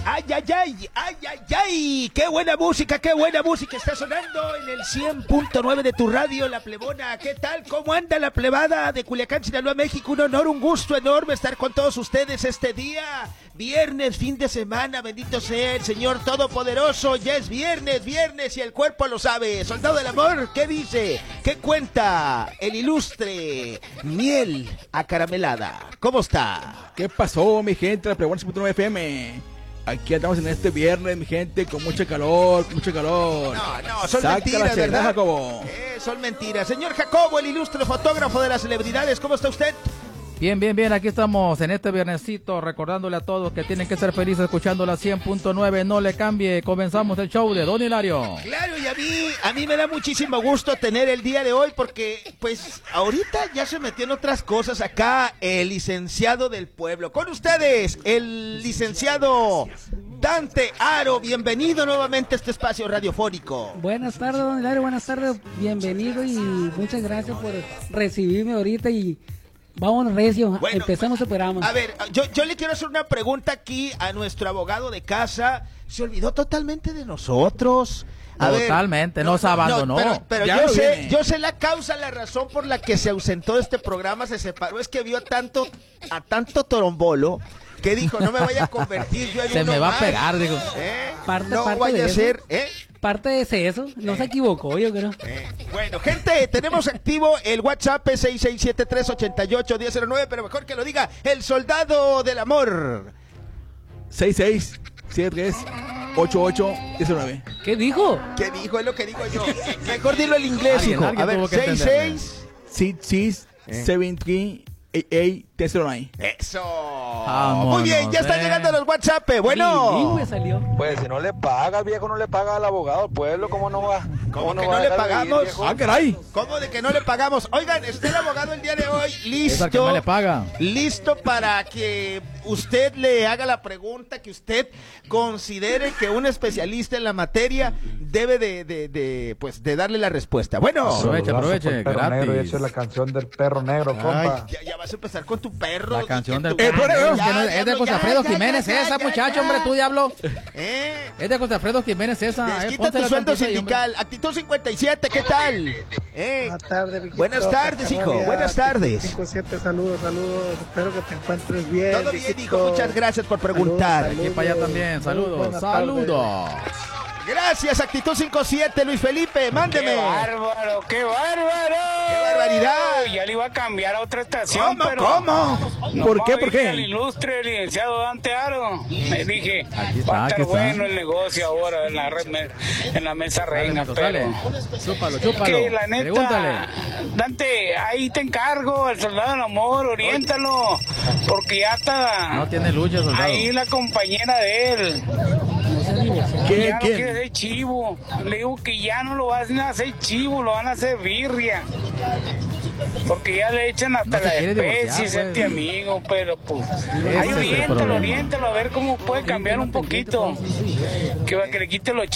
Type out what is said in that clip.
¡Ay, ay, ay! ¡Ay, ay, ay! ¡Qué buena música está sonando en el 100.9 de tu radio, La Plebona! ¿Qué tal? ¿Cómo anda la plebada de Culiacán, Sinaloa, México? Un honor, un gusto enorme estar con todos ustedes este día. Viernes, fin de semana, bendito sea el Señor Todopoderoso. Ya es viernes y el cuerpo lo sabe. Soldado del Amor, ¿qué dice? ¿Qué cuenta el ilustre Miel Acaramelada? ¿Cómo está? ¿Qué pasó, mi gente? La Plebona 100.9 FM. Aquí andamos en este viernes, mi gente, con mucho calor. No, son mentiras, ¿verdad? Jacobo. Son mentiras. Señor Jacobo, el ilustre fotógrafo de las celebridades, ¿cómo está usted? Bien, aquí estamos en este viernesito recordándole a todos que tienen que ser felices escuchando la 100.9, no le cambie, comenzamos el show de Don Hilario. Claro, y a mí me da muchísimo gusto tener el día de hoy porque, pues, ahorita ya se metió en otras cosas acá el licenciado del pueblo. Con ustedes, el licenciado Dante Aro, bienvenido nuevamente a este espacio radiofónico. Buenas tardes, Don Hilario, buenas tardes, bienvenido y muchas gracias por recibirme ahorita y... Vámonos, recio, bueno, empezamos el programa. A ver, yo le quiero hacer una pregunta aquí a nuestro abogado de casa. ¿Se olvidó totalmente de nosotros? Totalmente, nos abandonó. Pero yo sé la causa, la razón por la que se ausentó de este programa, se separó, es que vio a tanto torombolo que dijo, no me vaya a convertir yo en se uno me va más. A pegar, digo. No vaya a ser, Parte de eso, no se equivocó, yo creo. Bueno, gente, tenemos activo el WhatsApp 6673881009, pero mejor que lo diga el soldado del amor. 6673881009. ¿Qué dijo? ¿Qué dijo? Es lo que digo yo. Mejor dilo en inglés, hijo. A ver, 6673881009. Eso. Vámonos, muy bien, ya están llegando los WhatsApp. Bueno. Salió. Pues si no le paga, el viejo no le paga al abogado del pueblo, ¿cómo no va? ¿Cómo que no le pagamos? Caray. ¿Cómo de que no le pagamos? Oigan, está el abogado el día de hoy listo. Que no le paga. Listo para que usted le haga la pregunta que usted considere que un especialista en la materia debe de darle la respuesta. Bueno. Aproveche, Perro gratis. negro, y esa es la canción del perro negro, compa. Ya vas a empezar con tu perro. La canción del perro perro. negro. Es de José Alfredo Jiménez esa, muchacho, hombre, tú diablo. Es de José Alfredo Jiménez esa. Desquita tu sueldo sindical. Actitud 57, ¿qué tal? Buenas tardes, Viquito. Buenas tardes, hijo. Buenas tardes. 57, saludos. Espero que te encuentres bien. Todo bien, hijo. Muchas gracias por preguntar. Aquí para allá también. Saludos. Gracias, Actitud 57, Luis Felipe, mándeme. ¡Qué bárbaro! ¡Qué barbaridad! Ya le iba a cambiar a otra estación, ¿Cómo? ¿Por qué? El ilustre licenciado Dante Aro. Me dije, va a aquí estar está. bueno el negocio ahora en la mesa reina, pero... Chúpalo. Que la neta, Pregúntale. Dante, ahí te encargo, el soldado del amor, oriéntalo, porque ya está... No tiene lucha, soldado. Ahí la compañera de él. Ya no quiere hacer chivo. Le digo que ya no lo van a hacer chivo, lo van a hacer birria. Porque ya le echan hasta la especie, este amigo, pero pues... Ahí oriéntalo, a ver cómo puede cambiar un poquito. Que le quite los